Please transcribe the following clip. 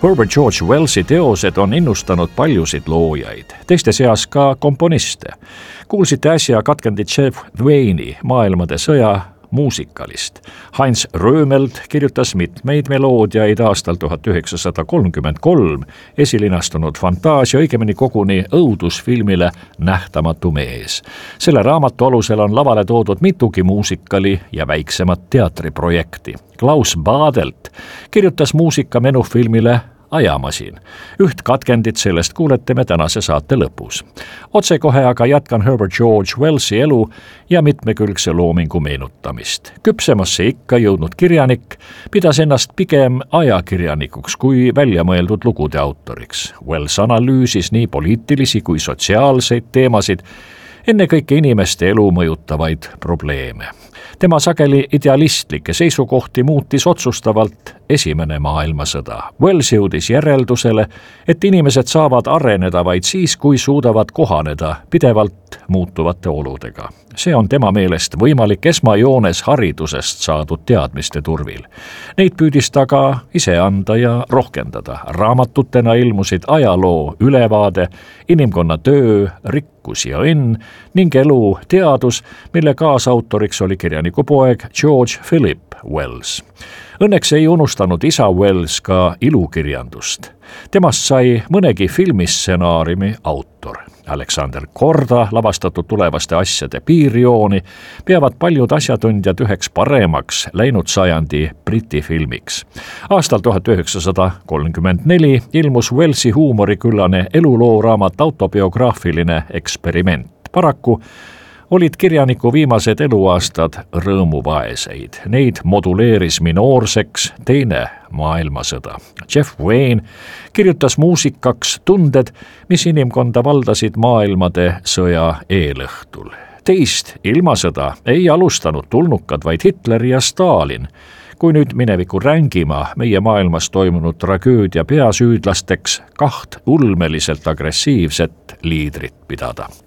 Herbert George Wellsi teosed on innustanud paljusid loojaid, teiste seas ka komponiste. Kuulsite äsja katkendit Jeff Wayne'i Maailmade sõja muusikalist. Heinz Römelt kirjutas mitmeid meloodiaid aastal 1933 esilinastunud fantaasia, õigemini koguni õudusfilmile Nähtamatu mees. Selle raamatu alusel on lavale toodud mitugi muusikali ja väiksemat teatriprojekti. Klaus Badelt kirjutas muusika menufilmile Ajamasin. Üht katkendit sellest kuulete me tänase saate lõpus. Otsekohe aga jätkan Herbert George Wellsi elu ja mitmekülgse loomingu meenutamist. Küpsemasse ikka jõudnud kirjanik pidas ennast pigem ajakirjanikuks kui väljamõeldud lugude autoriks. Wells analüüsis nii poliitilisi kui sotsiaalseid teemasid, ennekõike inimeste elu mõjutavaid probleeme. Tema sageli idealistlikke seisukohti muutis otsustavalt Esimene maailmasõda. Wells jõudis järeldusele, et inimesed saavad areneda vaid siis, kui suudavad kohaneda pidevalt muutuvate oludega. See on tema meelest võimalik esmajoones haridusest saadud teadmiste turvil. Neid püüdis ta ka ise anda ja rohkendada. Raamatutena ilmusid ajaloo ülevaade, inimkonna töö, rikkus ja õnn ning elu teadus, mille kaasautoriks oli kirjaniku poeg George Philip Wells. Õnneks ei unustanud isa Wells ka ilukirjandust. Temast sai mõnegi filmistsenaariumi autor. Alexander Korda lavastatud tulevaste asjade piirjooni peavad paljud asjatundjad üheks paremaks läinud sajandi Briti filmiks. Aastal 1934 ilmus Wellsi huumoriküllane elulooraamat Autobiograafiline eksperiment. Paraku olid kirjaniku viimased eluaastad rõõmuvaeseid. Neid moduleeris minoorseks Teine maailmasõda. Jeff Wayne kirjutas muusikaks tunded, mis inimkonda valdasid maailmade sõja eelõhtul. Teist ilmasõda ei alustanud tulnukad, vaid Hitler ja Stalin. Kui nüüd mineviku rängima meie maailmas toimunud tragöödia peasüüdlasteks kaht ulmeliselt agressiivset liidrit pidada.